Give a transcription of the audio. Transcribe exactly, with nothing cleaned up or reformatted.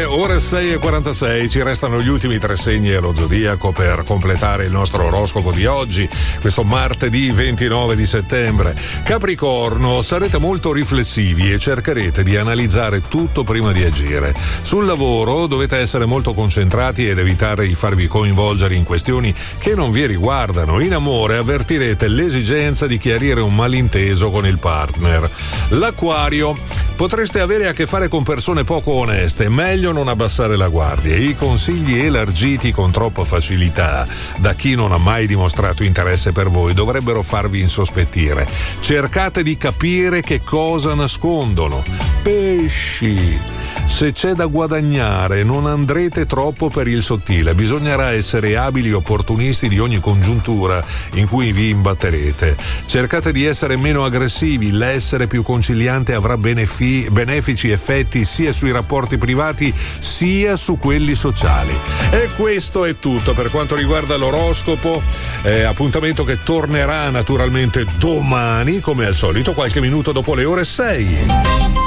ore sei e quarantasei, ci restano gli ultimi tre segni allo zodiaco per completare il nostro oroscopo di oggi, questo martedì ventinove di settembre. Capricorno, sarete molto riflessivi e cercherete di analizzare tutto prima di agire. Sul lavoro dovete essere molto concentrati ed evitare di farvi coinvolgere in questioni che non vi riguardano. In amore avvertirete l'esigenza di chiarire un malinteso con il partner. L'Acquario, potreste avere a che fare con persone poco oneste, meglio non abbassare la guardia. I consigli elargiti con troppa facilità da chi non ha mai dimostrato interesse per voi dovrebbero farvi insospettire. Cercate di capire che cosa nascondono. Pesci, se c'è da guadagnare non andrete troppo per il sottile, bisognerà essere abili opportunisti di ogni congiuntura in cui vi imbatterete. Cercate di essere meno aggressivi, l'essere più conciliante avrà benefi- benefici effetti sia sui rapporti privati sia su quelli sociali. E questo è tutto per quanto riguarda l'oroscopo, eh, appuntamento che tornerà naturalmente domani come al solito qualche minuto dopo le ore sei.